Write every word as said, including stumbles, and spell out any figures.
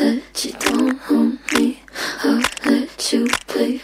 that you don't own me. I'll let you play